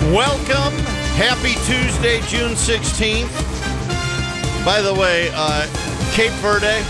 Welcome. Happy Tuesday, June 16th. By the way, Cape Verde.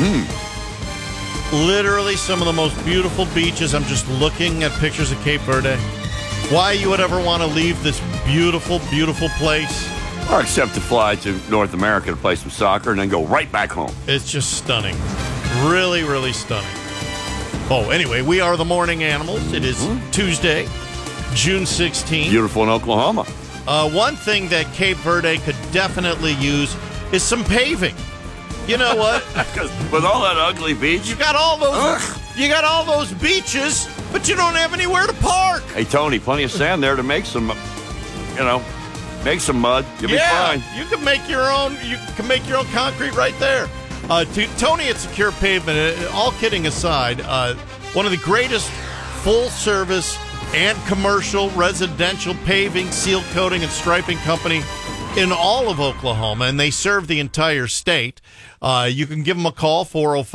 Literally some of the most beautiful beaches. I'm just looking at pictures of Cape Verde. Why you would ever want to leave this beautiful, beautiful place? Or except to fly to North America to play some soccer and then go right back home. It's just stunning. Really, really stunning. Oh, anyway, we are the Morning Animals. It is Tuesday, June 16th. Beautiful in Oklahoma. One thing that Cape Verde could definitely use is some paving. You know what? Because with all that ugly beach. You got all those beaches, but you don't have anywhere to park. Hey, Tony, plenty of sand there to make some, make some mud. You'll be fine. You can make your own. You can make your own concrete right there. To Tony at Secure Pavement. All kidding aside, one of the greatest full-service and commercial residential paving, seal coating, and striping company in all of Oklahoma, and they serve the entire state. You can give them a call,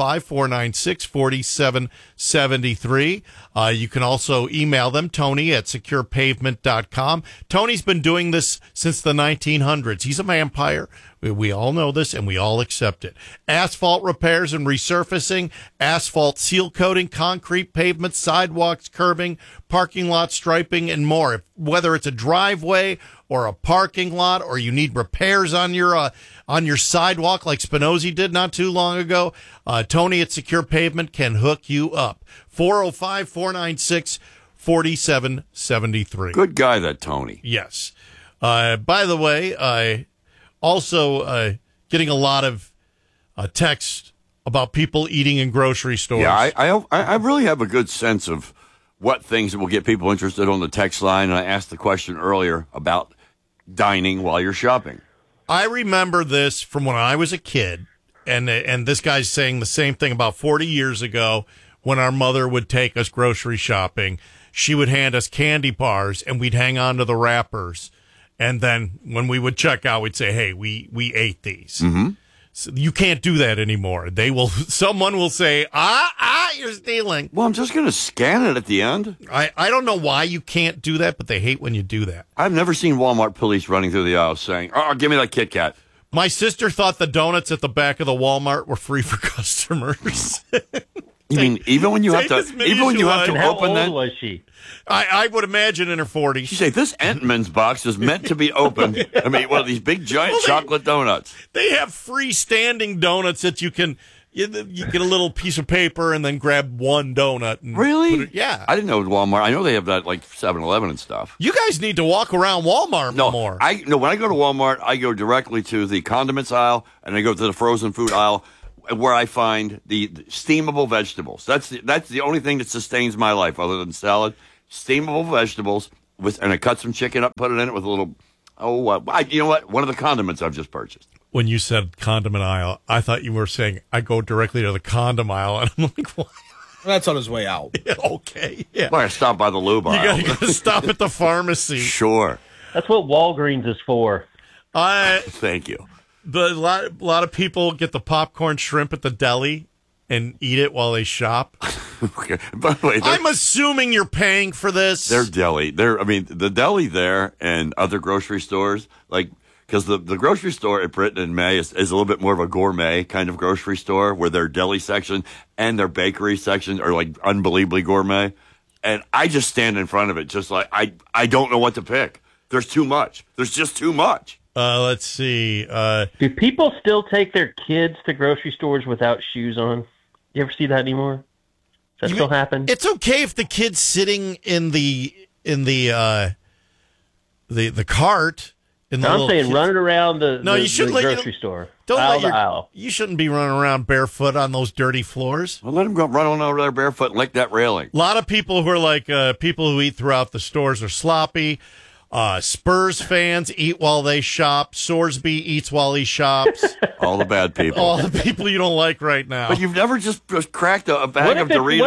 405-496-4773. You can also email them, Tony at securepavement.com. Tony's been doing this since the 1900s. He's a vampire. We all know this, and we all accept it. Asphalt repairs and resurfacing, asphalt seal coating, concrete pavement, sidewalks, curbing, parking lot striping, and more. Whether it's a driveway or a parking lot, or you need repairs on your sidewalk like Spinozzi did not too long ago, Tony at Secure Pavement can hook you up. 405-496-4773. Good guy, that Tony. Yes. By the way, also getting a lot of text about people eating in grocery stores. Yeah, I really have a good sense of what things will get people interested on the text line. And I asked the question earlier about dining while you're shopping. I remember this from when I was a kid, and this guy's saying the same thing about 40 years ago when our mother would take us grocery shopping. She would hand us candy bars, and we'd hang on to the wrappers. And then when we would check out, we'd say, hey, we ate these. Mm-hmm. So you can't do that anymore. Someone will say, you're stealing. Well, I'm just going to scan it at the end. I don't know why you can't do that, but they hate when you do that. I've never seen Walmart police running through the aisles saying, give me that Kit Kat. My sister thought the donuts at the back of the Walmart were free for customers. You mean even when you have to open that? How old was she? I would imagine in her 40s. She say this Entman's box is meant to be opened. I mean, one of these big giant chocolate donuts. They have freestanding donuts that you get a little piece of paper and then grab one donut. And really? Yeah. I didn't know Walmart. I know they have that like 7-Eleven and stuff. You guys need to walk around Walmart more. When I go to Walmart, I go directly to the condiments aisle and I go to the frozen food aisle, where I find the steamable vegetables. That's the only thing that sustains my life other than salad. Steamable vegetables and I cut some chicken up, put it in it with a little. You know what? One of the condiments I've just purchased. When you said condiment aisle, I thought you were saying I go directly to the condom aisle, and I'm like, what? That's on his way out. Yeah, okay, yeah. Well, I stop by the lube aisle. You got to stop at the pharmacy. Sure. That's what Walgreens is for. Thank you. A lot of people get the popcorn shrimp at the deli and eat it while they shop. Okay. By the way, I'm assuming you're paying for this. Their deli. The deli there and other grocery stores, because the grocery store at Britain and May is a little bit more of a gourmet kind of grocery store where their deli section and their bakery section are like unbelievably gourmet. And I just stand in front of it just like I don't know what to pick. There's too much. There's just too much. Let's see. Do people still take their kids to grocery stores without shoes on? You ever see that anymore? Does that still happen? It's okay if the kid's sitting in the cart. I'm saying run it around the grocery store. You shouldn't be running around barefoot on those dirty floors. Well, let them go run on over there barefoot and lick that railing. A lot of people who are like people who eat throughout the stores are sloppy. Spurs fans eat while they shop. Sorsby eats while he shops. All the bad people. All the people you don't like right now. But you've never just cracked a bag of Doritos?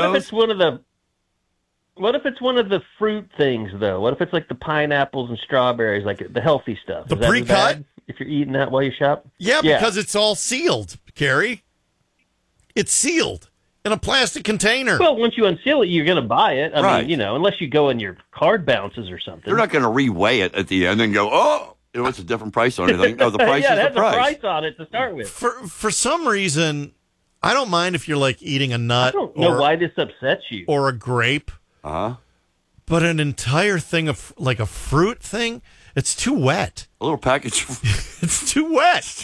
What if it's one of the fruit things, though? What if it's like the pineapples and strawberries, like the healthy stuff? The pre-cut? If you're eating that while you shop? Yeah, because it's all sealed, Carrie. It's sealed. in a plastic container. Well, once you unseal it, you're going to buy it. I Right. mean, unless you go and your card bounces or something. They're not going to reweigh it at the end and go, oh, it's a different price on anything. No, the price yeah, is it the has price. a price on it to start with. For some reason, I don't mind if you're like eating a I nut don't know why this upsets you. or a grape, Uh-huh. but an entire thing of like a fruit thing, it's too wet. A little package. It's too wet.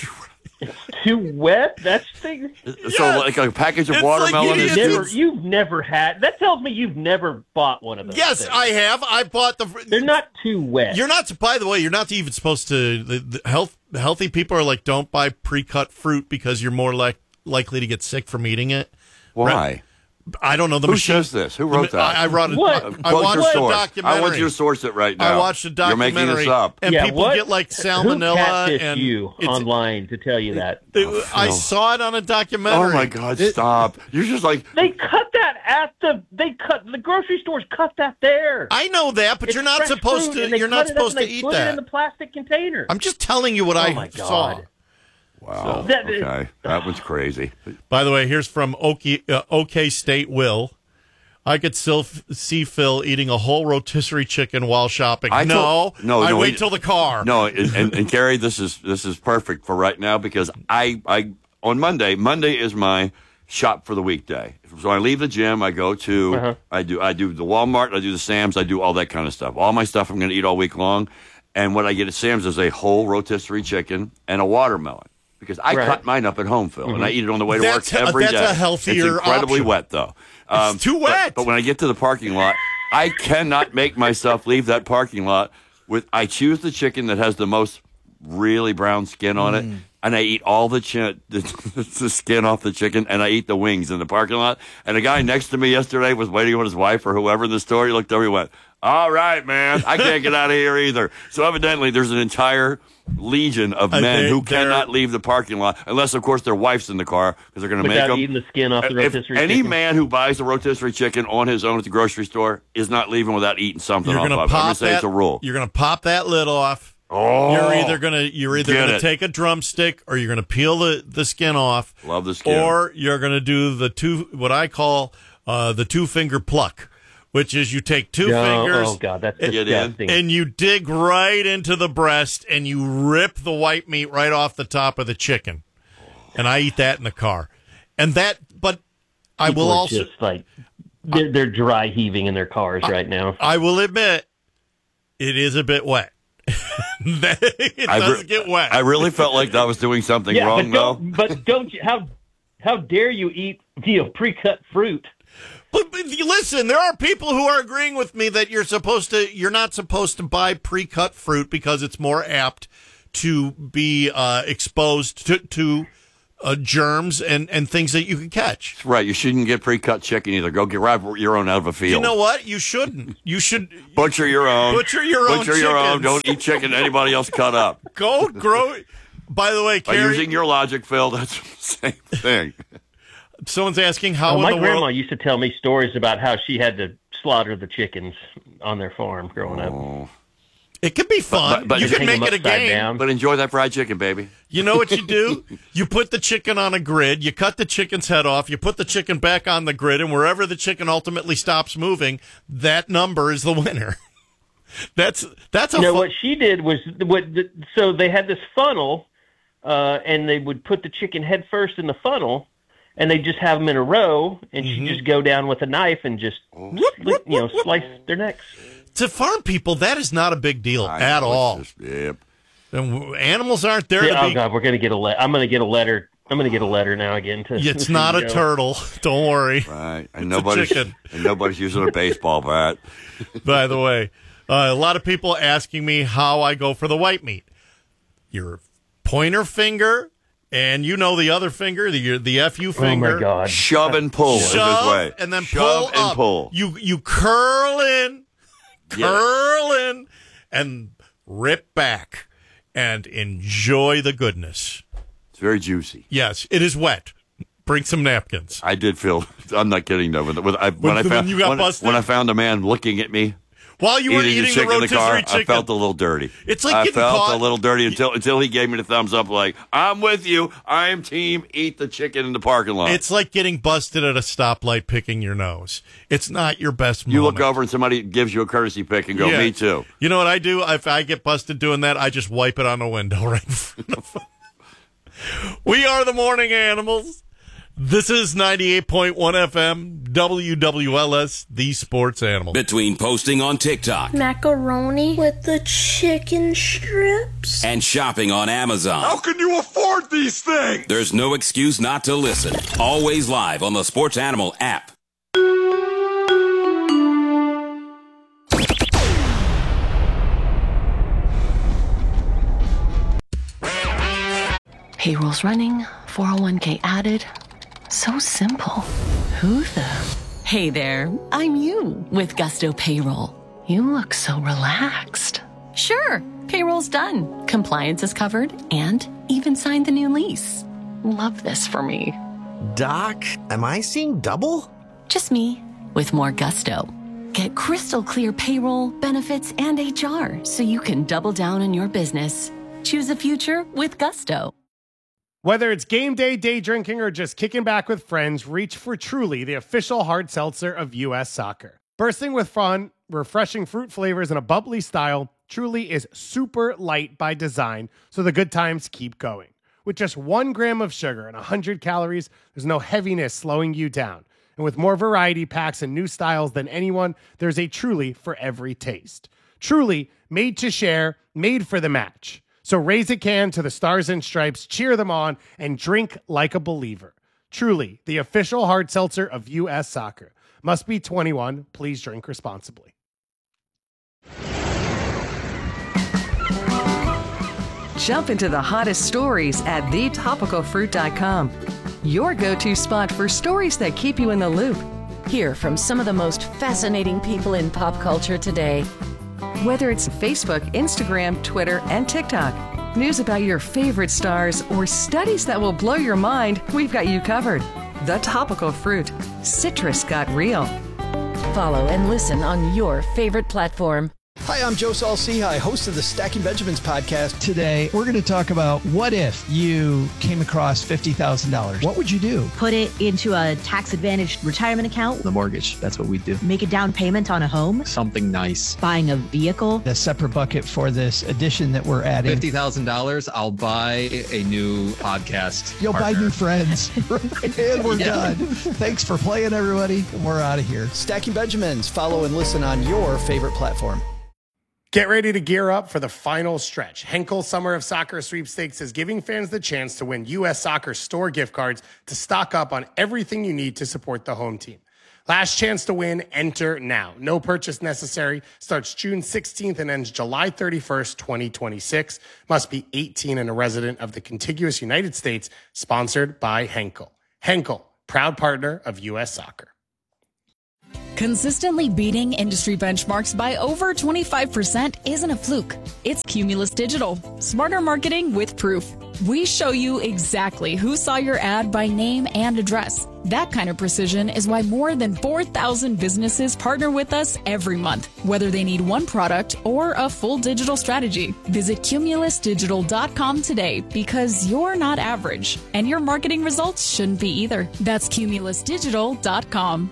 Too wet? That's thing. So like a package of It's watermelon like is You've never had. That tells me you've never bought one of those. Yes, things. I have. I bought the. They're not too wet. You're not. By the way, you're not even supposed to. The healthy people are like, don't buy pre-cut fruit because you're more likely to get sick from eating it. Why? I don't know. The Who machine says this? Who wrote that? I wrote it. What? I Quote watched your a source. documentary. I want you to source it right now. I watched a documentary. You're making this up. And Yeah, people what? get like Who salmonella. catfished And you it's- online to tell you that? I saw it on a documentary. Oh my God! Stop! You're just like They cut that at the grocery stores cut that there. I know that, but It's you're not fresh supposed fruit, to. and they You're cut not it up supposed and to they eat put it in that. the plastic container. I'm just telling you what I my saw. God. wow. That- Okay, that was crazy. By the way, here's from OK State Will. I could still see Phil eating a whole rotisserie chicken while shopping. I wait till the car. No, and Gary, this is perfect for right now because I on Monday is my shop for the weekday. So I leave the gym, I go to I do the Walmart, I do the Sam's, I do all that kind of stuff. All my stuff I'm going to eat all week long, and what I get at Sam's is a whole rotisserie chicken and a watermelon. Because I cut mine up at home, Phil, and I eat it on the way to That's work every day. a healthier It's incredibly option. wet, though. It's too wet. But when I get to the parking lot, I cannot make myself leave that parking lot with. I choose the chicken that has the most really brown skin on it, and I eat all the skin off the chicken, and I eat the wings in the parking lot. And the guy next to me yesterday was waiting on his wife or whoever in the store. He looked over and went, "All right, man, I can't get out of here either." So evidently, there's an entire legion of men who cannot leave the parking lot unless, of course, their wife's in the car because they're going to make Without them. eating the skin off the If rotisserie any chicken. man who buys a rotisserie chicken on his own at the grocery store is not leaving without eating something You're off gonna of it. I'm pop going to say that. it's a rule. You're gonna pop that lid off. Oh, You're either gonna Get it. take a drumstick or you're gonna peel the skin off. Love the skin. Or you're gonna do what I call the 2-finger pluck, which is you take two fingers. Oh God, that's Get in. disgusting. And you dig right into the breast and you rip the white meat right off the top of the chicken. And I eat that in the car. But I People will are also, just like they're dry heaving in their cars right now. I will admit, it is a bit wet. It does get wet. I really felt like I was doing something wrong, though. But don't you? How dare you eat pre-cut fruit? But listen, there are people who are agreeing with me that you're not supposed to buy pre-cut fruit because it's more apt to be exposed to germs and things that you can catch. Right, you shouldn't get pre-cut chicken either. Go grab your own out of a field. You know what? You shouldn't. You should Butcher your own. Butcher your own chickens. Don't eat chicken anybody else cut up. go grow. By the way, By Carrie, using your logic, Phil, that's the same thing. someone's asking how My in the grandma world. used to tell me stories about how she had to slaughter the chickens on their farm growing up. It can be fun. but you can hang make them it a upside game. down. But enjoy that fried chicken, baby. You know what you do? You put the chicken on a grid, you cut the chicken's head off, you put the chicken back on the grid, and wherever the chicken ultimately stops moving, that number is the winner. That's a No, what she did was so they had this funnel, and they would put the chicken head first in the funnel, and they just have them in a row, and she'd just go down with a knife and just slice their necks. to farm people, that is not a big deal I at know, it's all. just- yep. And animals aren't there to Oh be. God, we're gonna get a letter. I'm gonna get a letter. I'm gonna get a letter now again. It's not a turtle. Don't worry. Right. And chicken. nobody's using a baseball bat. By the way, a lot of people asking me how I go for the white meat. Your pointer finger, and the other finger, the FU Oh finger. my God. Shove and pull is his Shove way. and then Shove pull and up. pull. You curl in, and rip back, and enjoy the goodness. It's very juicy. Yes, it is wet. Bring some napkins. I did feel. I'm not kidding though. When I you got busted? when I found a man looking at me While you were eating eating the chicken in the car, rotisserie chicken. I felt a little dirty. It's like I getting felt caught. a little dirty until he gave me the thumbs up, like, I'm with you. I am team eat the chicken in the parking lot. It's like getting busted at a stoplight picking your nose. It's not your best moment. You look over and somebody gives you a courtesy pick and go, Yeah. me too. You know what I do? If I get busted doing that, I just wipe it on the window right in front of them. We are the Morning Animals. This is 98.1 FM, WWLS, the Sports Animal. Between posting on TikTok Macaroni with the chicken strips. and shopping on Amazon, How can you afford these things? there's no excuse not to listen. Always live on the Sports Animal app. Payroll's running, 401k added. So simple. Who the? Hey there, I'm you with Gusto Payroll. You look so relaxed. Sure, payroll's done. Compliance is covered and even signed the new lease. Love this for me. Doc, am I seeing double? Just me with more gusto. Get crystal clear payroll, benefits, and HR so you can double down on your business. Choose a future with Gusto. Whether it's game day, day drinking, or just kicking back with friends, reach for Truly, the official hard seltzer of U.S. Soccer. Bursting with fun, refreshing fruit flavors, and a bubbly style, Truly is super light by design, so the good times keep going. With just 1 gram of sugar and 100 calories, there's no heaviness slowing you down. And with more variety packs and new styles than anyone, there's a Truly for every taste. Truly, made to share, made for the match. So raise a can to the Stars and Stripes, cheer them on, and drink like a believer. Truly, the official hard seltzer of U.S. Soccer. Must be 21. Please drink responsibly. Jump into the hottest stories at thetopicalfruit.com. Your go-to spot for stories that keep you in the loop. Hear from some of the most fascinating people in pop culture today. Whether it's Facebook, Instagram, Twitter, and TikTok, news about your favorite stars, or studies that will blow your mind, we've got you covered. The Topical Fruit. Citrus got real. Follow and listen on your favorite platform. Hi, I'm Joe Saul-Sehy, host of the Stacking Benjamins podcast. Today, we're going to talk about what if you came across $50,000? What would you do? Put it into a tax-advantaged retirement account. The mortgage, that's what we do. Make a down payment on a home. Something nice. Buying a vehicle. A separate bucket for this addition that we're adding. $50,000, I'll buy a new podcast. You'll partner. buy new friends. And we're done. Thanks for playing, everybody. We're out of here. Stacking Benjamins. Follow and listen on your favorite platform. Get ready to gear up for the final stretch. Henkel Summer of Soccer Sweepstakes is giving fans the chance to win U.S. Soccer store gift cards to stock up on everything you need to support the home team. Last chance to win, enter now. No purchase necessary. Starts June 16th and ends July 31st, 2026. Must be 18 and a resident of the contiguous United States. Sponsored by Henkel. Henkel, proud partner of U.S. Soccer. Consistently beating industry benchmarks by over 25% isn't a fluke. It's Cumulus Digital. Smarter marketing with proof. We show you exactly who saw your ad by name and address. That kind of precision is why more than 4,000 businesses partner with us every month, whether they need one product or a full digital strategy. Visit cumulusdigital.com today because you're not average, and your marketing results shouldn't be either. That's cumulusdigital.com.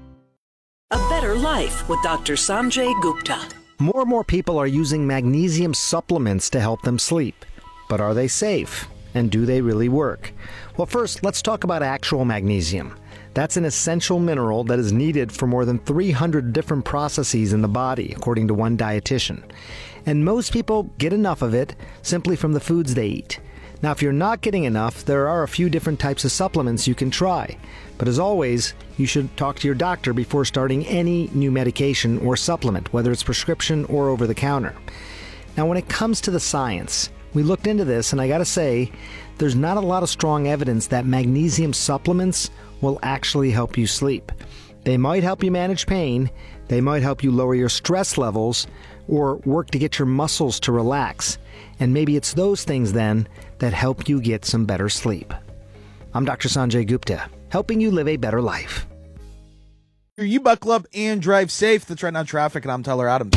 A Better Life with Dr. Sanjay Gupta. More and more people are using magnesium supplements to help them sleep. But are they safe? And do they really work? Well, first, let's talk about actual magnesium. That's an essential mineral that is needed for more than 300 different processes in the body, according to one dietitian. And most people get enough of it simply from the foods they eat. Now, if you're not getting enough, there are a few different types of supplements you can try. But as always, you should talk to your doctor before starting any new medication or supplement, whether it's prescription or over the counter. Now, when it comes to the science, we looked into this, and I gotta say, there's not a lot of strong evidence that magnesium supplements will actually help you sleep. They might help you manage pain, they might help you lower your stress levels, or work to get your muscles to relax. And maybe it's those things then that help you get some better sleep. I'm Dr. Sanjay Gupta, helping you live a better life. You buckle up and drive safe. That's Right Now Traffic, and I'm Tyler Adams.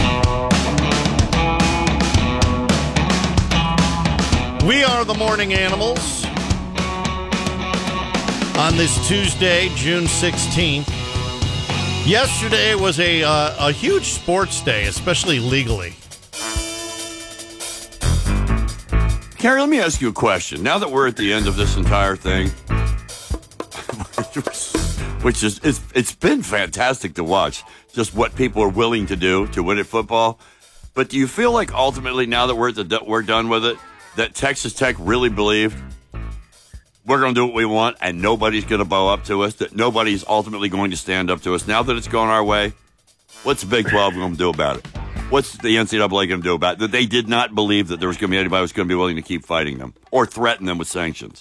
We are the Morning Animals on this Tuesday, June 16th. Yesterday was a huge sports day, especially legally. Carrie, let me ask you a question. Now that we're at the end of this entire thing, which is it's been fantastic to watch, just what people are willing to do to win at football. But do you feel like ultimately, now that we're done with it, that Texas Tech really believed we're going to do what we want and nobody's going to bow up to us, that nobody's ultimately going to stand up to us? Now that it's going our way, what's the Big 12 going to do about it? What's the NCAA going to do about it? That they did not believe that there was going to be anybody who was going to be willing to keep fighting them or threaten them with sanctions.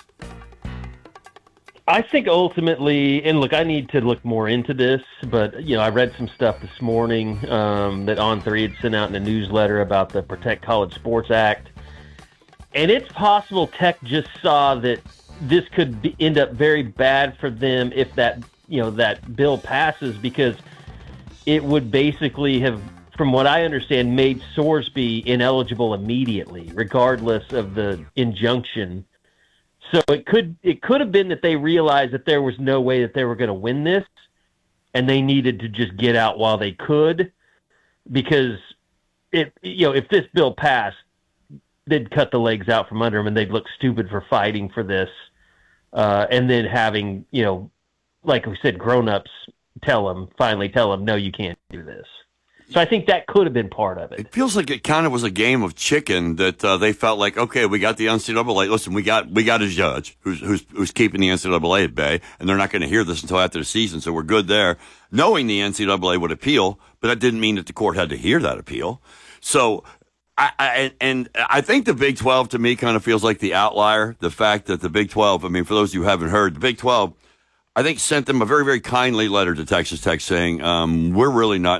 I think ultimately, and look, I need to look more into this, but, I read some stuff this morning that On3 had sent out in a newsletter about the Protect College Sports Act. And it's possible Tech just saw that this could end up very bad for them if that bill passes, because it would basically have, from what I understand, made Sorsby ineligible immediately, regardless of the injunction. So it could have been that they realized that there was no way that they were going to win this, and they needed to just get out while they could, because if this bill passed, they'd cut the legs out from under them, and they'd look stupid for fighting for this, and then having like we said, grown-ups finally tell them, no, you can't do this. So I think that could have been part of it. It feels like it kind of was a game of chicken that they felt like, okay, we got the NCAA. Listen, we got a judge who's keeping the NCAA at bay, and they're not going to hear this until after the season, so we're good there. Knowing the NCAA would appeal, but that didn't mean that the court had to hear that appeal. So I think the Big 12 to me kind of feels like the outlier. The fact that the Big 12, I mean, for those of you who haven't heard, the Big 12, I think sent them a very, very kindly letter to Texas Tech saying, we're really not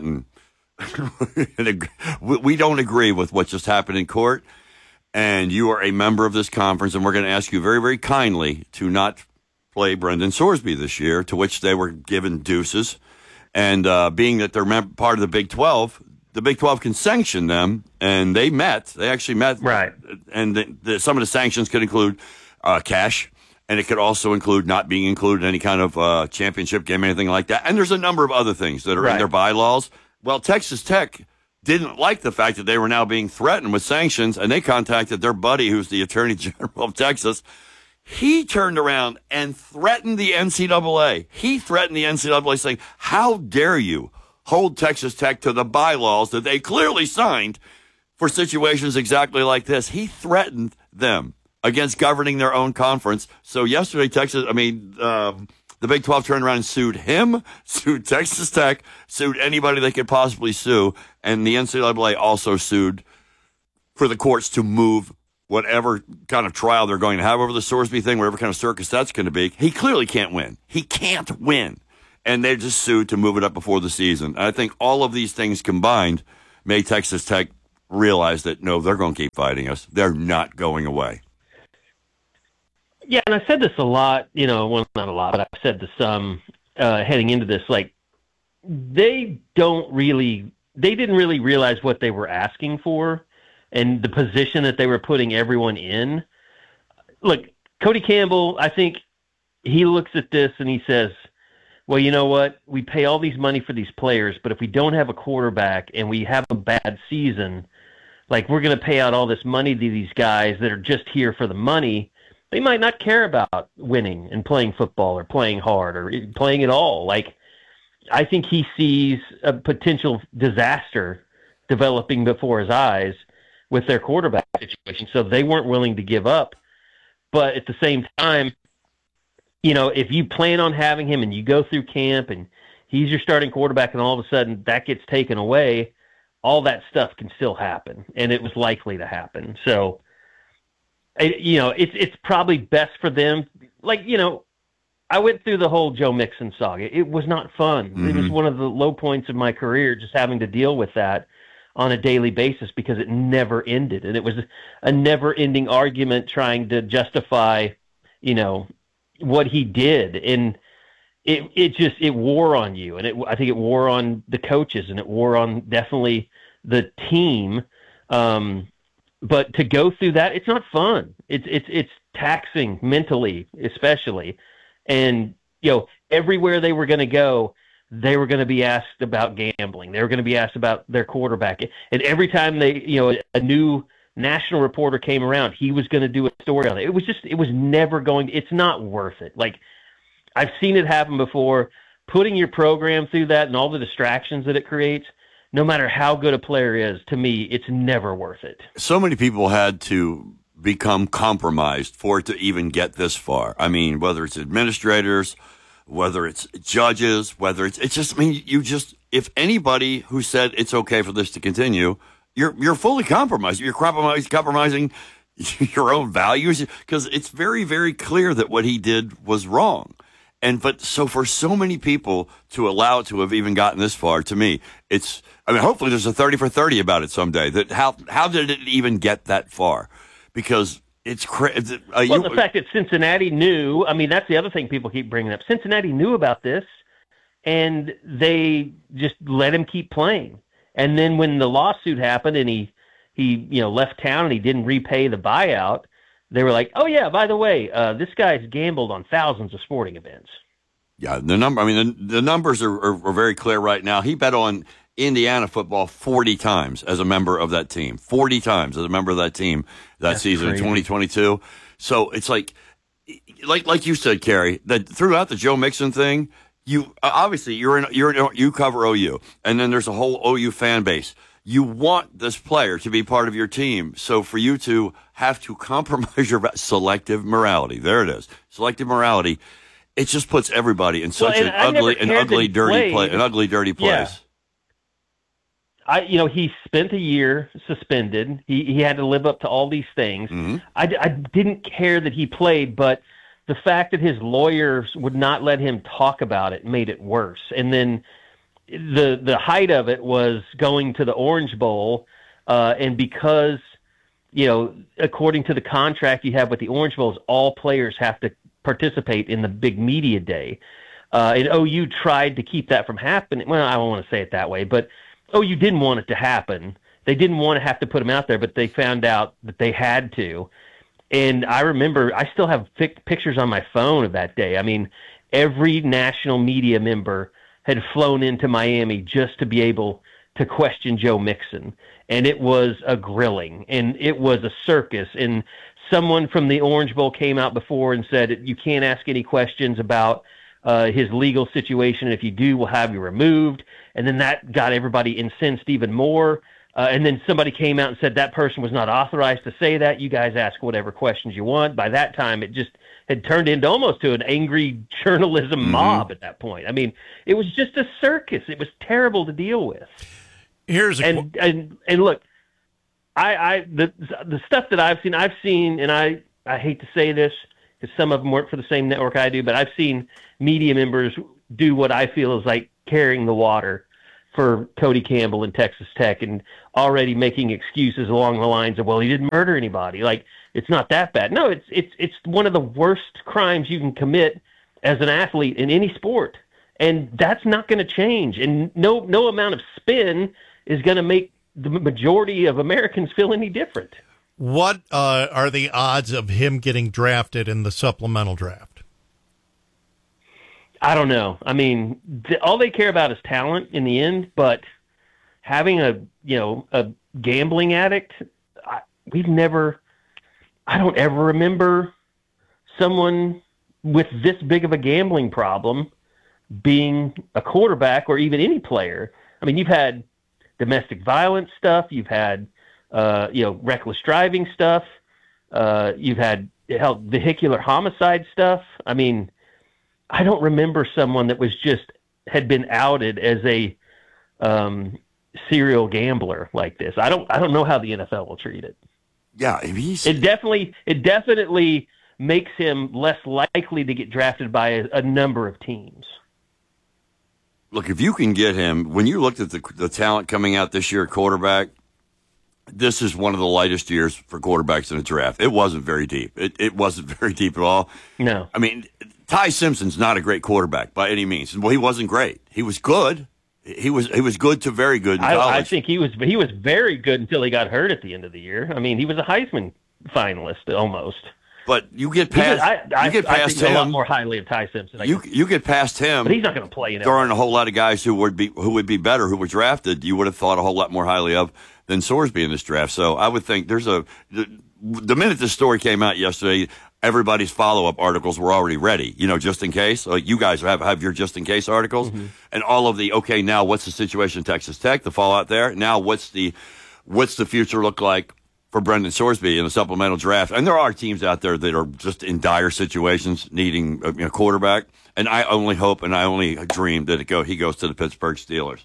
we don't agree with what just happened in court, and you are a member of this conference, and we're going to ask you very, very kindly to not play Brendan Sorsby this year, to which they were given deuces. And being that they're part of the Big 12 can sanction them, and they actually met. Right. And some of the sanctions could include cash, and it could also include not being included in any kind of championship game, anything like that. And there's a number of other things that are in their bylaws. Well, Texas Tech didn't like the fact that they were now being threatened with sanctions, and they contacted their buddy, who's the Attorney General of Texas. He turned around and threatened the NCAA. He threatened the NCAA saying, how dare you hold Texas Tech to the bylaws that they clearly signed for situations exactly like this. He threatened them against governing their own conference. So yesterday, the Big 12 turned around and sued him, sued Texas Tech, sued anybody they could possibly sue, and the NCAA also sued for the courts to move whatever kind of trial they're going to have over the Sorsby thing, whatever kind of circus that's going to be. He clearly can't win. He can't win. And they just sued to move it up before the season. And I think all of these things combined made Texas Tech realize that, no, they're going to keep fighting us. They're not going away. Yeah, and I said this a lot, well, not a lot, but I've said this some heading into this. Like, they didn't really realize what they were asking for and the position that they were putting everyone in. Look, Cody Campbell, I think he looks at this and he says, well, you know what? We pay all these money for these players, but if we don't have a quarterback and we have a bad season, like, we're going to pay out all this money to these guys that are just here for the money. They might not care about winning and playing football or playing hard or playing at all. Like, I think he sees a potential disaster developing before his eyes with their quarterback situation. So they weren't willing to give up. But at the same time, if you plan on having him and you go through camp and he's your starting quarterback and all of a sudden that gets taken away, all that stuff can still happen. And it was likely to happen. So, it's probably best for them. Like, I went through the whole Joe Mixon saga. It was not fun. Mm-hmm. It was one of the low points of my career, just having to deal with that on a daily basis because it never ended. And it was a never-ending argument trying to justify, what he did. And it wore on you, and I think it wore on the coaches, and it wore on definitely the team. But to go through that, it's not fun. It's taxing mentally, especially. And everywhere they were going to go, they were going to be asked about gambling. They were going to be asked about their quarterback. And every time a new national reporter came around, he was going to do a story on it. It was never going. It's not worth it. Like, I've seen it happen before. Putting your program through that and all the distractions that it creates, no matter how good a player is, to me, it's never worth it. So many people had to become compromised for it to even get this far. I mean, whether it's administrators, whether it's judges, whether it's just, I mean, if anybody who said it's okay for this to continue, you're fully compromised. You're compromising your own values, because it's very, very clear that what he did was wrong. But so for so many people to allow it to have even gotten this far, to me, hopefully there's a 30 for 30 about it someday. That how did it even get that far? Because it's crazy. The fact that Cincinnati knew, that's the other thing people keep bringing up. Cincinnati knew about this, and they just let him keep playing. And then when the lawsuit happened and he left town and he didn't repay the buyout, they were like, oh, yeah, by the way, this guy's gambled on thousands of sporting events. Yeah, the numbers are very clear right now. He bet on Indiana football 40 times as a member of that team. 40 times as a member of that team that season in 2022. So it's like you said, Kerry, that throughout the Joe Mixon thing, you obviously you cover OU, and then there's a whole OU fan base. You want this player to be part of your team. So for you to have to compromise your selective morality, there it is, selective morality, it just puts everybody in such an ugly, dirty place. He spent a year suspended. He had to live up to all these things. Mm-hmm. I didn't care that he played, but the fact that his lawyers would not let him talk about it made it worse. And then the height of it was going to the Orange Bowl, and because, according to the contract you have with the Orange Bowls, all players have to participate in the big media day. And OU tried to keep that from happening. Well, I don't want to say it that way, but OU didn't want it to happen. They didn't want to have to put him out there, but they found out that they had to. And I remember, I still have pictures on my phone of that day. I mean, every national media member had flown into Miami just to be able to question Joe Mixon. And it was a grilling, and it was a circus. And someone from the Orange Bowl came out before and said, you can't ask any questions about his legal situation. If you do, we'll have you removed. And then that got everybody incensed even more. And then somebody came out and said that person was not authorized to say that. You guys ask whatever questions you want. By that time, it just had turned into almost to an angry journalism mob at that point. I mean, it was just a circus. It was terrible to deal with. And look, the stuff that I've seen, and I hate to say this because some of them work for the same network I do, but I've seen media members do what I feel is like carrying the water for Cody Campbell and Texas Tech, and already making excuses along the lines of, well, he didn't murder anybody. Like, it's not that bad. No, it's one of the worst crimes you can commit as an athlete in any sport. And that's not going to change. And no amount of spin is going to make the majority of Americans feel any different. What are the odds of him getting drafted in the supplemental draft? I don't know. I mean, all they care about is talent in the end, but having a gambling addict, I don't ever remember someone with this big of a gambling problem being a quarterback or even any player. I mean, you've had domestic violence stuff, you've had reckless driving stuff, you've had vehicular homicide stuff. I mean, I don't remember someone that had been outed as a serial gambler like this. I don't know how the NFL will treat it. Yeah, it definitely makes him less likely to get drafted by a number of teams. Look, if you can get him, when you looked at the talent coming out this year at quarterback, this is one of the lightest years for quarterbacks in the draft. It wasn't very deep. It wasn't very deep at all. No. I mean, Ty Simpson's not a great quarterback by any means. Well, he wasn't great. He was good. He was good to very good in college. I think he was very good until he got hurt at the end of the year. I mean, he was a Heisman finalist almost. But you get past I think him. a lot more highly of Ty Simpson. You get past him, but he's not going to play. There aren't a whole lot of guys who would be better, who were drafted. You would have thought a whole lot more highly of than Sorsby in this draft. So I would think the minute this story came out yesterday, everybody's follow-up articles were already ready, just in case. Like you guys have your just-in-case articles, and all of the, okay, now what's the situation in Texas Tech, the fallout there? Now what's the future look like for Brendan Sorsby in the supplemental draft? And there are teams out there that are just in dire situations needing a quarterback, and I only hope and I only dream that he goes to the Pittsburgh Steelers.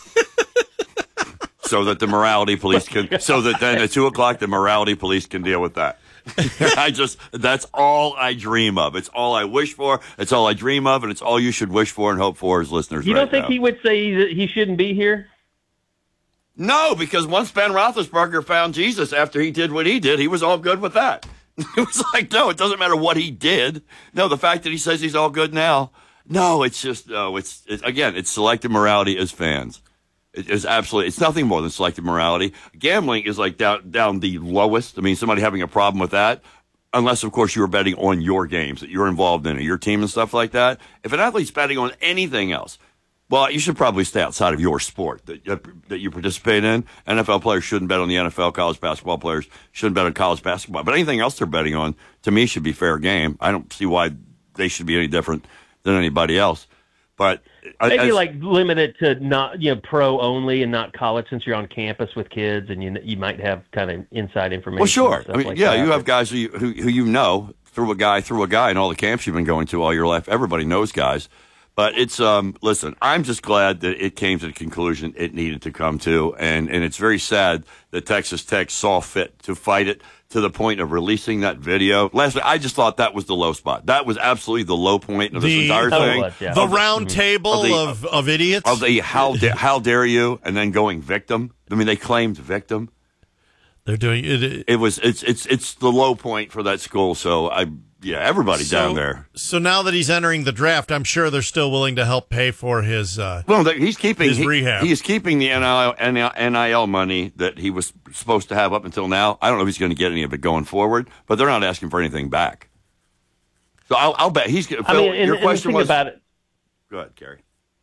So that the morality police so that then at 2:00, the morality police can deal with that. That's all I dream of. It's all I wish for. It's all I dream of, and it's all you should wish for and hope for as listeners. You don't think he would say that he shouldn't be here? No, because once Ben Roethlisberger found Jesus after he did what he did, he was all good with that. It was like, no, it doesn't matter what he did. No, the fact that he says he's all good now. No, it's just, it's selective morality as fans. It's nothing more than selective morality. Gambling is like down the lowest. I mean, somebody having a problem with that, unless, of course, you were betting on your games that you're involved in, or your team and stuff like that. If an athlete's betting on anything else, well, you should probably stay outside of your sport that you participate in. NFL players shouldn't bet on the NFL. College basketball players shouldn't bet on college basketball. But anything else they're betting on, to me, should be fair game. I don't see why they should be any different than anybody else. But maybe limit it to not pro only and not college, since you're on campus with kids and you might have kind of inside information. Well, sure. I mean, you have guys who you through a guy in all the camps you've been going to all your life. Everybody knows guys. But it's listen, I'm just glad that it came to the conclusion it needed to come to, and it's very sad that Texas Tech saw fit to fight it to the point of releasing that video. Last week, I just thought that was the low spot. That was absolutely the low point of this entire thing. The round table of idiots. Of the how dare you, and then going victim. I mean, they claimed victim. They're doing it. It's the low point for that school. So everybody down there. So now that he's entering the draft, I'm sure they're still willing to help pay for his. He's keeping his rehab. He is keeping the NIL money that he was supposed to have up until now. I don't know if he's going to get any of it going forward, but they're not asking for anything back. So I'll bet he's. Phil, your question was about it. Go ahead, Kerry.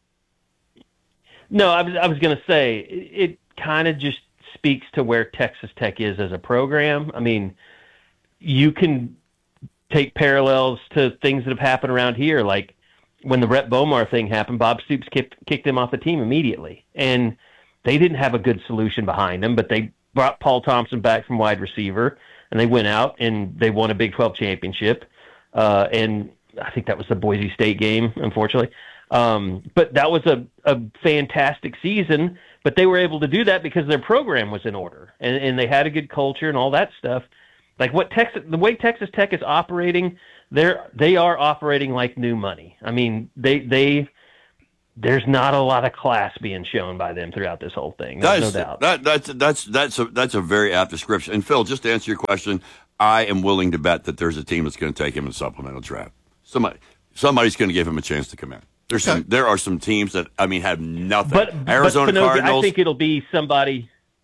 No, I was going to say it kind of just speaks to where Texas Tech is as a program. I mean, you can take parallels to things that have happened around here. Like when the Rhett Bomar thing happened, Bob Stoops kicked him off the team immediately. And they didn't have a good solution behind him, but they brought Paul Thompson back from wide receiver, and they went out and they won a Big 12 championship. And I think that was the Boise State game, unfortunately. But that was a fantastic season, but they were able to do that because their program was in order and they had a good culture and all that stuff. Like the way Texas Tech is operating, they are operating like new money. I mean, there's not a lot of class being shown by them throughout this whole thing. No doubt. That's a very apt description. And Phil, just to answer your question, I am willing to bet that there's a team that's going to take him in the supplemental draft. Somebody's going to give him a chance to come in. There are some teams that have nothing. But Arizona Cardinals. I think it'll be somebody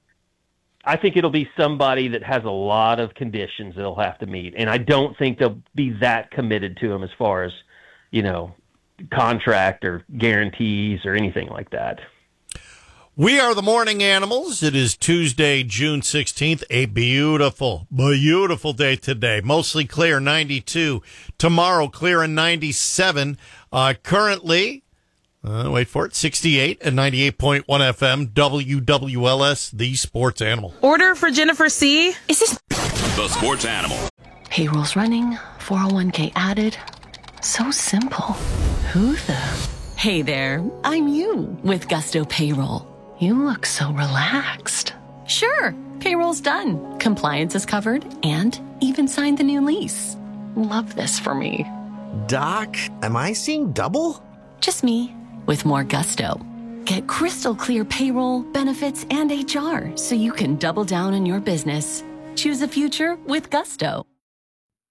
that has a lot of conditions they'll have to meet, and I don't think they'll be that committed to him as far as contract or guarantees or anything like that. We are the Morning Animals. It is Tuesday, June 16th, a beautiful, beautiful day today. Mostly clear, 92. Tomorrow, clear and 97. Currently, wait for it, 68 and 98.1 FM, WWLS, the Sports Animal. Order for Jennifer C. Is this the Sports Animal? Payroll's running, 401k added. So simple. Who the? Hey there, I'm you with Gusto Payroll. You look so relaxed. Sure, payroll's done. Compliance is covered and even signed the new lease. Love this for me. Doc, am I seeing double? Just me with more gusto. Get crystal clear payroll, benefits, and HR so you can double down on your business. Choose a future with Gusto.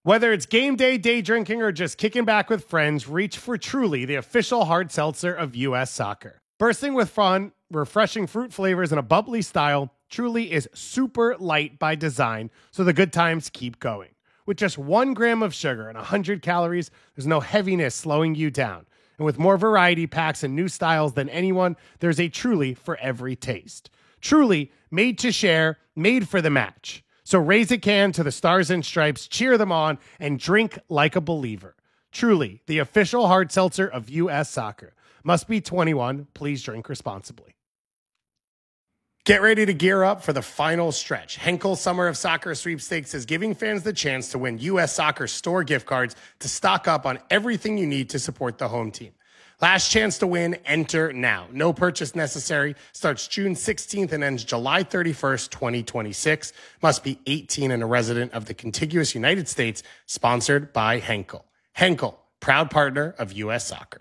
Whether it's game day, day drinking, or just kicking back with friends, reach for Truly, the official hard seltzer of U.S. Soccer. Bursting with fun, refreshing fruit flavors, and a bubbly style, Truly is super light by design, so the good times keep going. With just 1 gram of sugar and 100 calories, there's no heaviness slowing you down. And with more variety packs and new styles than anyone, there's a Truly for every taste. Truly, made to share, made for the match. So raise a can to the Stars and Stripes, cheer them on, and drink like a believer. Truly, the official hard seltzer of U.S. Soccer. Must be 21. Please drink responsibly. Get ready to gear up for the final stretch. Henkel Summer of Soccer Sweepstakes is giving fans the chance to win U.S. Soccer store gift cards to stock up on everything you need to support the home team. Last chance to win, enter now. No purchase necessary. Starts June 16th and ends July 31st, 2026. Must be 18 and a resident of the contiguous United States. Sponsored by Henkel. Henkel, proud partner of U.S. Soccer.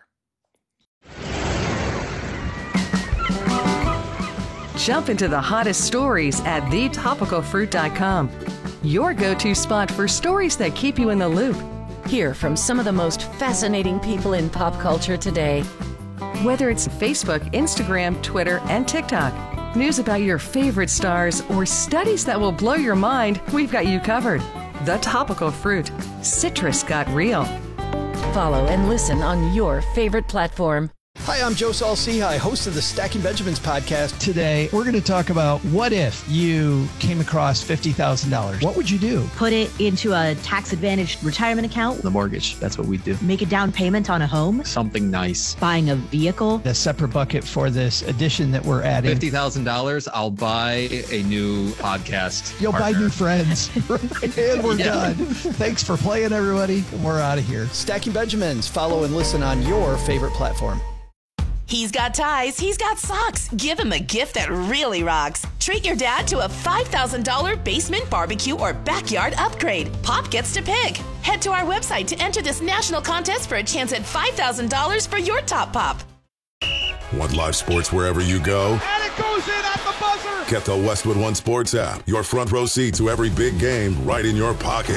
Jump into the hottest stories at thetopicalfruit.com. Your go-to spot for stories that keep you in the loop. Hear from some of the most fascinating people in pop culture today. Whether it's Facebook, Instagram, Twitter, and TikTok, news about your favorite stars, or studies that will blow your mind, we've got you covered. The Topical Fruit. Citrus got real. Follow and listen on your favorite platform. Hi, I'm Joe Saul-Sehy, host of the Stacking Benjamins podcast. Today, we're going to talk about what if you came across $50,000? What would you do? Put it into a tax-advantaged retirement account. The mortgage, that's what we do. Make a down payment on a home. Something nice. Buying a vehicle. A separate bucket for this addition that we're adding. $50,000, I'll buy a new podcast. You'll partner. buy new friends. And we're done. Thanks for playing, everybody. We're out of here. Stacking Benjamins. Follow and listen on your favorite platform. He's got ties, he's got socks. Give him a gift that really rocks. Treat your dad to a $5,000 basement barbecue or backyard upgrade. Pop gets to pick. Head to our website to enter this national contest for a chance at $5,000 for your top pop. Want live sports wherever you go? And it goes in at the buzzer! Get the Westwood One Sports app. Your front row seat to every big game right in your pocket.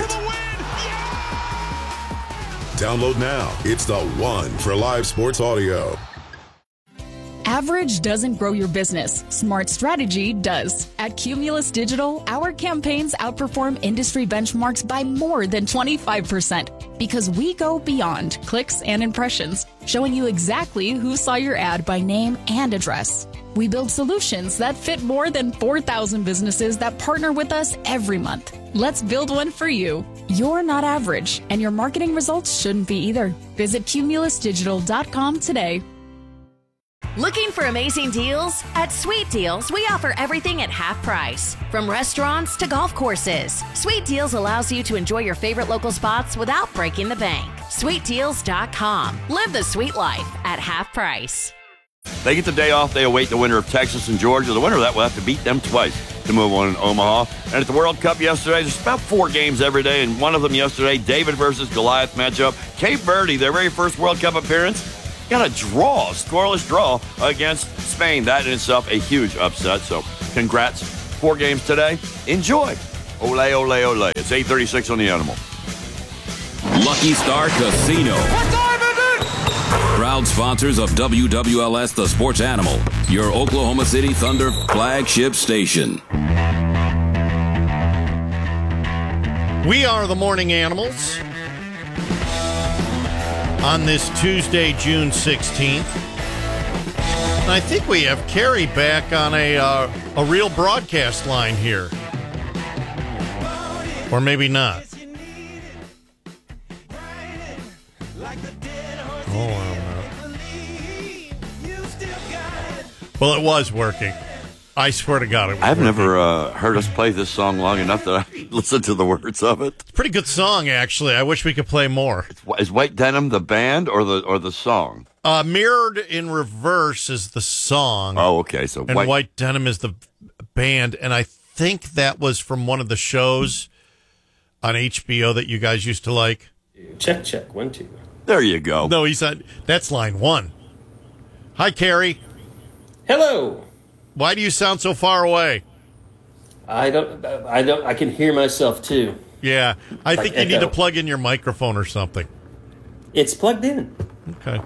Download now. It's the one for live sports audio. Average doesn't grow your business. Smart strategy does. At Cumulus Digital, our campaigns outperform industry benchmarks by more than 25% because we go beyond clicks and impressions, showing you exactly who saw your ad by name and address. We build solutions that fit more than 4,000 businesses that partner with us every month. Let's build one for you. You're not average, and your marketing results shouldn't be either. Visit cumulusdigital.com today. Looking for amazing deals? At Sweet Deals, we offer everything at half price. From restaurants to golf courses, Sweet Deals allows you to enjoy your favorite local spots without breaking the bank. SweetDeals.com. Live the sweet life at half price. They get the day off. They await the winner of Texas and Georgia. The winner of that will have to beat them twice to move on in Omaha. And at the World Cup yesterday, there's about 4 games every day, and one of them yesterday, David versus Goliath matchup. Cape Verde, their very first World Cup appearance, got a draw, scoreless draw against Spain. That in itself a huge upset. So congrats. 4 games today. Enjoy. Ole, ole, ole. It's 8:36 on the Animal. Lucky Star Casino. What time is it? Proud sponsors of WWLS The Sports Animal, your Oklahoma City Thunder flagship station. We are the Morning Animals on this Tuesday, June 16th. And I think we have Carrie back on a real broadcast line here. Or maybe not. Oh, I don't know. Well, it was working. I swear to God, it was I've working. never heard us play this song long enough that I listened to the words of it. It's a pretty good song, actually. I wish we could play more. Is White Denim the band or the song? Mirrored in Reverse is the song. Oh, okay. So White Denim is the band, and I think that was from one of the shows on HBO that you guys used to like. Check, check, 1, 2. There you go. No, he said that's line 1. Hi, Carrie. Hello. Why do you sound so far away? I can hear myself too. Yeah, I Like think you need to echo. plug in your microphone or something. It's plugged in. Okay.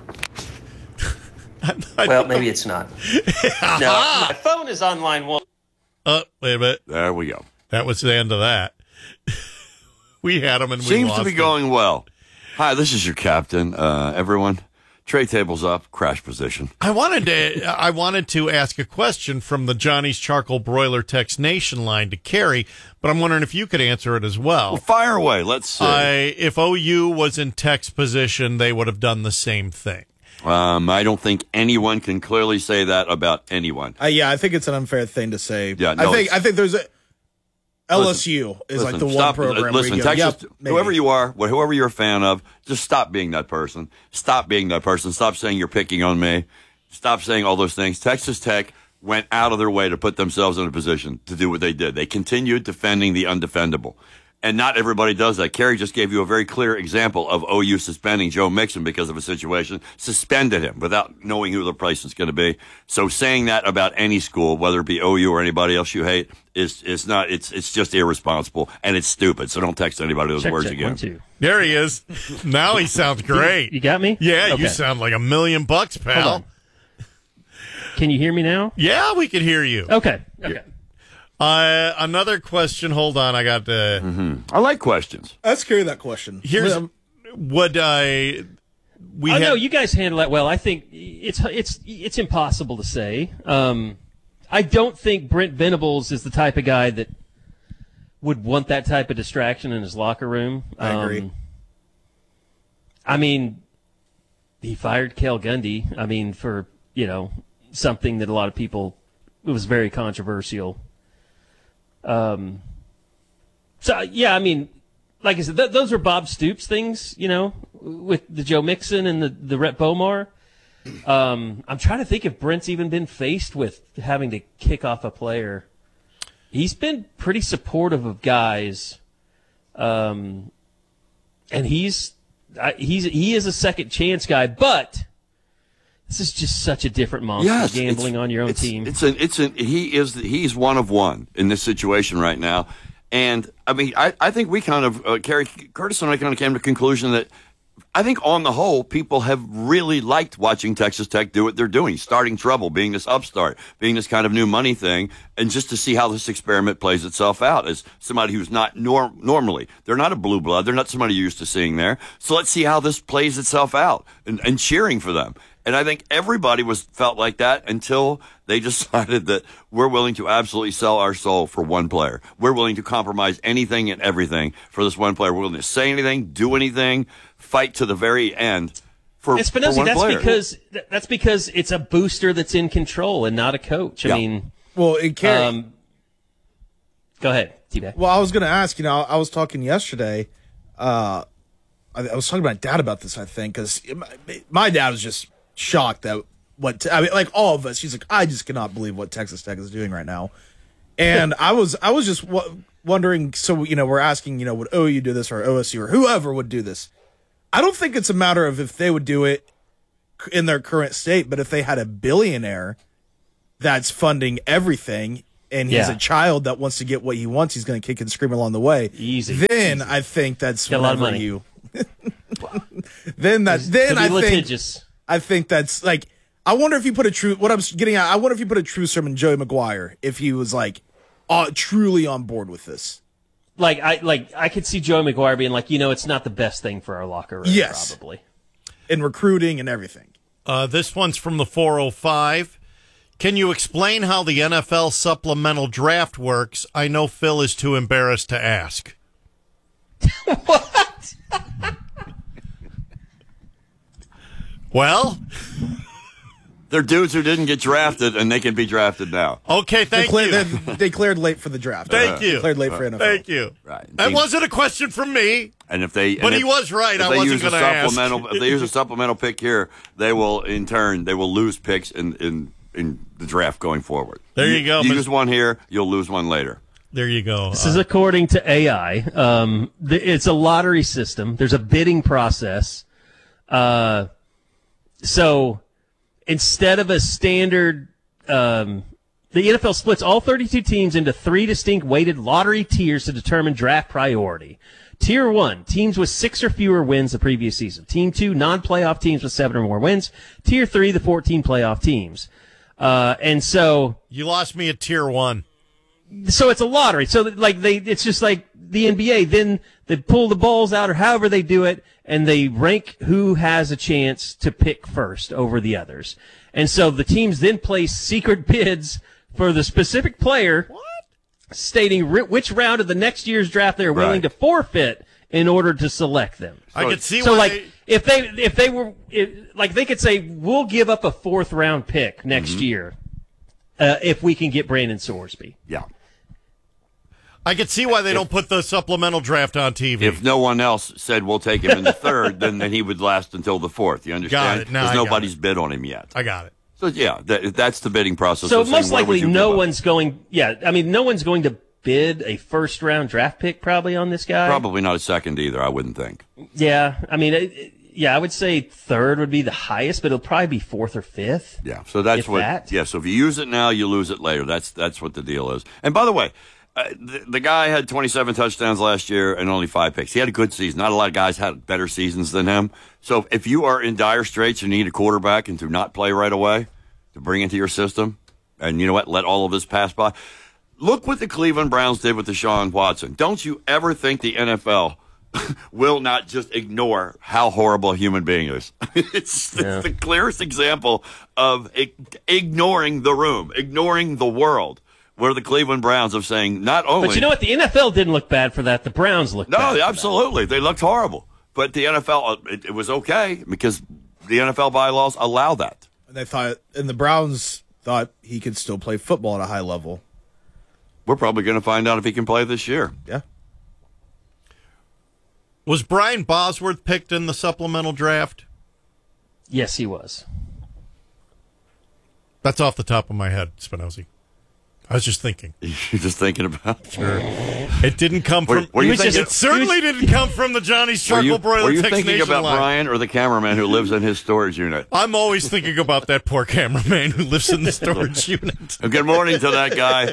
Well, maybe it's not. No, my phone is on line 1. Wait a minute. There we go. That was the end of that. We had him and we Seems lost to be him. going well. Hi, this is your captain. Everyone, tray tables up, crash position. I wanted to ask a question from the Johnny's Charcoal Broiler Text Nation line to Carrie, but I'm wondering if you could answer it as well. Well, fire away. Let's see. If OU was in Tech's position, they would have done the same thing. I don't think anyone can clearly say that about anyone. Yeah, I think it's an unfair thing to say. Yeah, no, I think there's a LSU is like the one program. Listen, where you go, Texas, whoever you are, whoever you're a fan of, just stop being that person. Stop being that person. Stop saying you're picking on me. Stop saying all those things. Texas Tech went out of their way to put themselves in a position to do what they did. They continued defending the undefendable. And not everybody does that. Kerry just gave you a very clear example of OU suspending Joe Mixon because of a situation, suspended him without knowing who the price is going to be. So saying that about any school, whether it be OU or anybody else you hate, is not, it's just irresponsible and it's stupid. So don't text anybody those words again. 1, 2. There he is. Now he sounds great. You got me? Yeah, Okay. you sound like $1 million, Hold pal. on. Can you hear me now? Yeah, we can hear you. Okay. Another question. Hold on, I got I like questions. Let's carry that question. Here's what I know you guys handle that well. I think it's impossible to say. I don't think Brent Venables is the type of guy that would want that type of distraction in his locker room. I agree. I mean, he fired Kel Gundy. I mean, for something that a lot of people, it was very controversial. So yeah, I mean, like I said, those are Bob Stoops things, with the Joe Mixon and the Rhett Bomar. I'm trying to think if Brent's even been faced with having to kick off a player. He's been pretty supportive of guys, and he is a second chance guy, but this is just such a different monster, gambling on your own team. He's one of one in this situation right now. And I mean, I think we kind of, Kerry Curtis and I kind of came to the conclusion that I think on the whole, people have really liked watching Texas Tech do what they're doing, starting trouble, being this upstart, being this kind of new money thing, and just to see how this experiment plays itself out as somebody who's not normally. They're not a blue blood. They're not somebody you're used to seeing there. So let's see how this plays itself out and cheering for them. And I think everybody felt like that until they decided that we're willing to absolutely sell our soul for one player. We're willing to compromise anything and everything for this one player. We're willing to say anything, do anything, fight to the very end for one player. That's because it's a booster that's in control and not a coach. I mean, well, it can't. Go ahead, T-Back. Well, I was going to ask. I was talking yesterday. I was talking to my dad about this. I think because my dad was just shocked at like all of us. He's like, I just cannot believe what Texas Tech is doing right now. And I was just wondering. So we're asking, would OU do this or OSU or whoever would do this? I don't think it's a matter of if they would do it in their current state, but if they had a billionaire that's funding everything and he has a child that wants to get what he wants, he's going to kick and scream along the way. Then I think that's got a lot of money. you. then I think that's like, I wonder if you put I wonder if you put a true sermon Joey Maguire if he was like truly on board with this. I could see Joey Maguire being like, it's not the best thing for our locker room. Yes, probably in recruiting and everything. This one's from the 405. Can you explain how the NFL supplemental draft works? I know Phil is too embarrassed to ask. What? Well, they're dudes who didn't get drafted, and they can be drafted now. Okay, thank you. They cleared late for the draft. Thank you. Declared late for NFL. Thank you. Right. That wasn't a question from me. And if they, but he was right. I wasn't going to ask. If they use a supplemental pick here, they will in turn lose picks in the draft going forward. There you go. You use one here, you'll lose one later. There you go. This is according to AI. It's a lottery system. There's a bidding process. So instead of a standard, The NFL splits all 32 teams into 3 distinct weighted lottery tiers to determine draft priority. Tier 1, teams with 6 or fewer wins the previous season. Team 2, non-playoff teams with 7 or more wins. Tier 3, the 14 playoff teams. And so you lost me at Tier 1. So it's a lottery. So it's just like the NBA. Then they pull the balls out or however they do it, and they rank who has a chance to pick first over the others. And so the teams then place secret bids for the specific player, stating which round of the next year's draft they're willing to forfeit in order to select them. I could see so why if they were they could say we'll give up a 4th round pick next year if we can get Brandon Sorsby. Yeah. I could see why they don't put the supplemental draft on TV. If no one else said we'll take him in the 3rd, then he would last until the 4th. You understand? Got it. No, because nobody's bid on him yet. I got it. So yeah, that's the bidding process. So most likely no one's going. Yeah, I mean, no one's going to bid a 1st round draft pick probably on this guy. Probably not a 2nd either. I wouldn't think. Yeah, I mean, I would say 3rd would be the highest, but it'll probably be 4th or 5th. Yeah, so that's what. That. Yeah, so if you use it now, you lose it later. That's what the deal is. And by the way. The guy had 27 touchdowns last year and only 5 picks. He had a good season. Not a lot of guys had better seasons than him. So if you are in dire straits and need a quarterback and to not play right away, to bring into your system, and you know what, let all of this pass by. Look what the Cleveland Browns did with Deshaun Watson. Don't you ever think the NFL will not just ignore how horrible a human being is. It's the clearest example of ignoring the room, ignoring the world. Where the Cleveland Browns of saying not only. But you know what? The NFL didn't look bad for that. The Browns looked bad. No, absolutely. They looked horrible. But the NFL, it was okay because the NFL bylaws allow that. And the Browns thought he could still play football at a high level. We're probably going to find out if he can play this year. Yeah. Was Brian Bosworth picked in the supplemental draft? Yes, he was. That's off the top of my head, Spinozzi. I was just thinking. You're just thinking about it. Sure. It didn't come from. It certainly didn't come from the Johnny's Charcoal Broiler. Were you Tex thinking Nation about line. Brian or the cameraman who lives in his storage unit? I'm always thinking about that poor cameraman who lives in the storage unit. Good morning to that guy.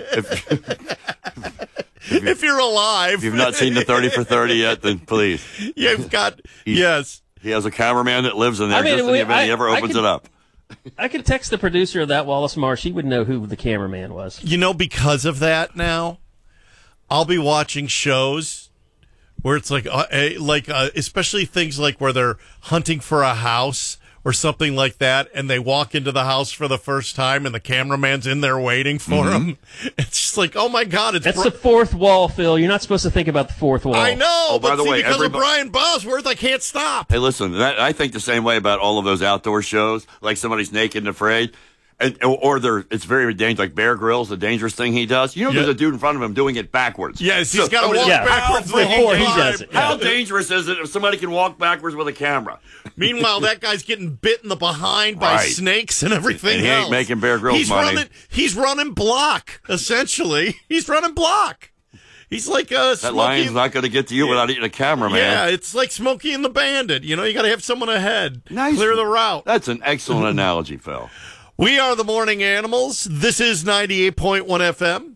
If you're alive, if you've not seen the 30 for 30 yet, then please. You've got yes. He has a cameraman that lives in there just in the event he ever opens it up. I could text the producer of that, Wallace Marsh. He would know who the cameraman was. You know, because of that now, I'll be watching shows where it's like especially things like where they're hunting for a house or something like that, and they walk into the house for the first time, and the cameraman's in there waiting for them. It's just like, oh my God! That's the 4th wall, Phil. You're not supposed to think about the 4th wall. I know. Oh, by the way, because of Brian Bosworth, I can't stop. Hey, listen, I think the same way about all of those outdoor shows, like somebody's naked and afraid. It's very dangerous, like Bear Grylls, the dangerous thing he does. You know, there's a dude in front of him doing it backwards. Yes, he's got to walk backwards before he does it. How dangerous is it if somebody can walk backwards with a camera? Meanwhile, that guy's getting bit in the behind by snakes and everything and he else. Ain't making Bear Grylls money. He's running block, essentially. He's running block. He's like that lion's not going to get to you without eating a camera, man. Yeah, it's like Smokey and the Bandit. You know, you got to have someone ahead. Clear the route. That's an excellent analogy, Phil. We are the Morning Animals. This is 98.1 FM.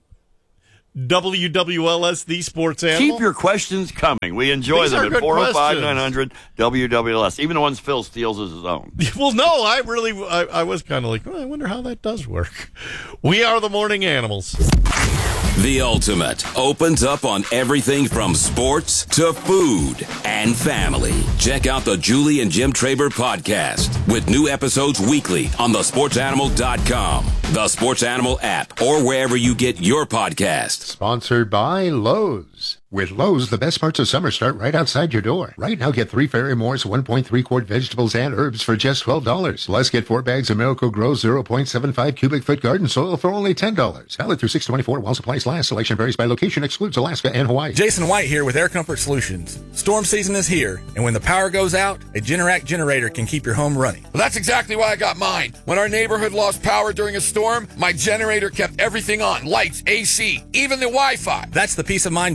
WWLS, the Sports Animal. Keep your questions coming. We enjoy them at 405-900 WWLS. Even the ones Phil steals as his own. Well, no, I was kind of like, I wonder how that does work. We are the Morning Animals. The Ultimate opens up on everything from sports to food and family. Check out the Julie and Jim Traber podcast with new episodes weekly on thesportsanimal.com, the Sports Animal app, or wherever you get your podcasts. Sponsored by Lowe's. With Lowe's, the best parts of summer start right outside your door. Right now, get 3 Fairy Moore's 1.3 quart vegetables and herbs for just $12. Plus, get 4 bags of Miracle-Gro 0.75 cubic foot garden soil for only $10. Valid through 6/24 while supplies last. Selection varies by location, excludes Alaska and Hawaii. Jason White here with Air Comfort Solutions. Storm season is here, and when the power goes out, a Generac generator can keep your home running. Well, that's exactly why I got mine. When our neighborhood lost power during a storm, my generator kept everything on. Lights, AC, even the Wi-Fi. That's the peace of mind Generac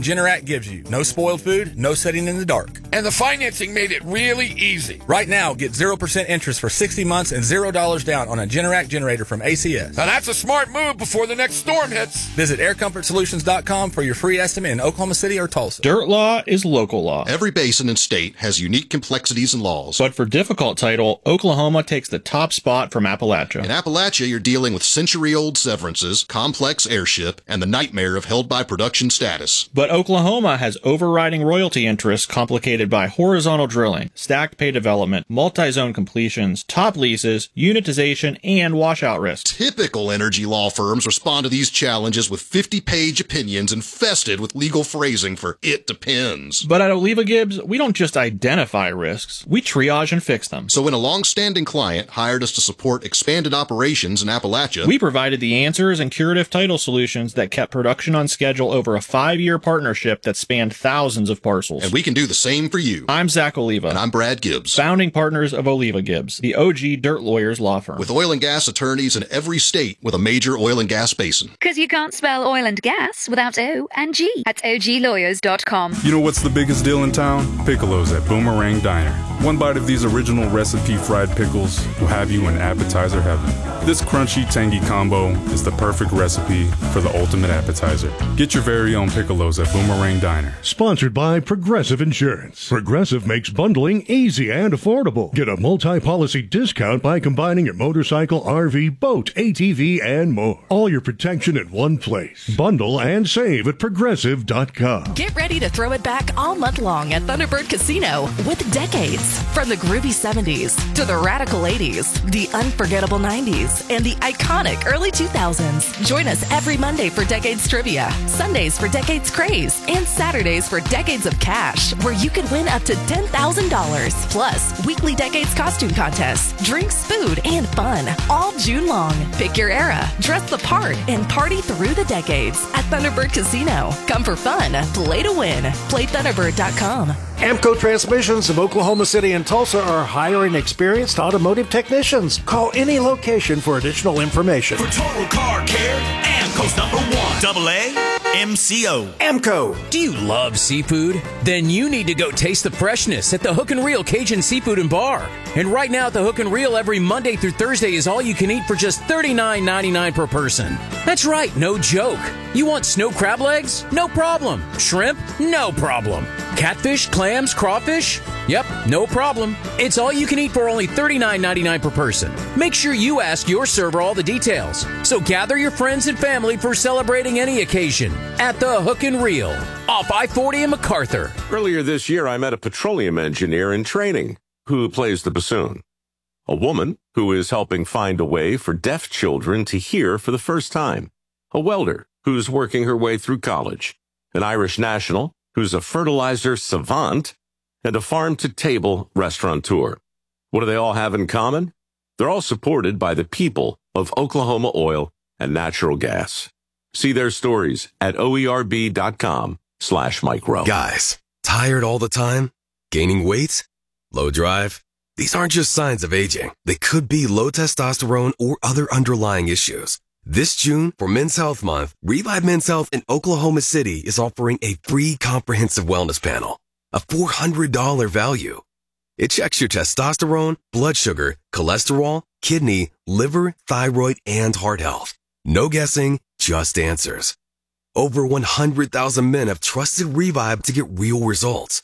gives you. No spoiled food, no sitting in the dark. And the financing made it really easy. Right now, get 0% interest for 60 months and $0 down on a Generac generator from ACS. Now that's a smart move before the next storm hits. Visit aircomfortsolutions.com for your free estimate in Oklahoma City or Tulsa. Dirt law is local law. Every basin and state has unique complexities and laws. But for difficult title, Oklahoma takes the top spot from Appalachia. In Appalachia, you're dealing with century-old severances, complex airship, and the nightmare of held-by-production status. But Oklahoma has overriding royalty interests complicated by horizontal drilling, stacked pay development, multi-zone completions, top leases, unitization, and washout risk. Typical energy law firms respond to these challenges with 50-page opinions infested with legal phrasing for "it depends." But at Oliva Gibbs, we don't just identify risks, we triage and fix them. So when a long-standing client hired us to support expanded operations in Appalachia, we provided the answers and curative title solutions that kept production on schedule over a 5-year partnership that spanned thousands of parcels. And we can do the same for you. I'm Zach Oliva. And I'm Brad Gibbs. Founding partners of Oliva Gibbs, the OG Dirt Lawyers law firm. With oil and gas attorneys in every state with a major oil and gas basin. Because you can't spell oil and gas without O and G at oglawyers.com. You know what's the biggest deal in town? Piccolos at Boomerang Diner. One bite of these original recipe fried pickles will have you in appetizer heaven. This crunchy, tangy combo is the perfect recipe for the ultimate appetizer. Get your very own Piccolos at Boomerang Diner. Sponsored by Progressive Insurance. Progressive makes bundling easy and affordable. Get a multi-policy discount by combining your motorcycle, RV, boat, ATV, and more. All your protection in one place. Bundle and save at Progressive.com. Get ready to throw it back all month long at Thunderbird Casino with decades. From the groovy 70s to the radical 80s, the unforgettable 90s, and the iconic early 2000s. Join us every Monday for Decades Trivia, Sundays for Decades Craze, and Saturdays for Decades of Cash, where you can win up to $10,000. Plus, weekly Decades costume contests, drinks, food, and fun, all June long. Pick your era, dress the part, and party through the decades at Thunderbird Casino. Come for fun, play to win. PlayThunderbird.com. Amco Transmissions of Oklahoma City and Tulsa are hiring experienced automotive technicians. Call any location for additional information. For total car care, Amco's #1. AAMCO. Amco. Do you love seafood? Then you need to go taste the freshness at the Hook and Reel Cajun Seafood and Bar. And right now at the Hook and Reel, every Monday through Thursday is all you can eat for just $39.99 per person. That's right, no joke. You want snow crab legs? No problem. Shrimp? No problem. Catfish, clams, crawfish? Yep, no problem. It's all you can eat for only $39.99 per person. Make sure you ask your server all the details. So gather your friends and family for celebrating any occasion at the Hook and Reel off I-40 in MacArthur. Earlier this year, I met a petroleum engineer in training who plays the bassoon. A woman who is helping find a way for deaf children to hear for the first time. A welder who's working her way through college. An Irish national who's a fertilizer savant, and a farm-to-table restaurateur. What do they all have in common? They're all supported by the people of Oklahoma Oil and Natural Gas. See their stories at oerb.com/micro. Guys, tired all the time? Gaining weight? Low drive? These aren't just signs of aging. They could be low testosterone or other underlying issues. This June, for Men's Health Month, Revive Men's Health in Oklahoma City is offering a free comprehensive wellness panel, a $400 value. It checks your testosterone, blood sugar, cholesterol, kidney, liver, thyroid, and heart health. No guessing, just answers. Over 100,000 men have trusted Revive to get real results.